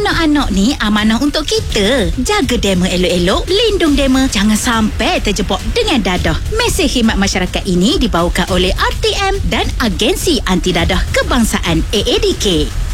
Anak-anak ni amanah untuk kita. Jaga dema elok-elok, lindung dema, jangan sampai terjebak dengan dadah. Mesej khidmat masyarakat ini dibawakan oleh RTM dan Agensi Anti Dadah Kebangsaan AADK.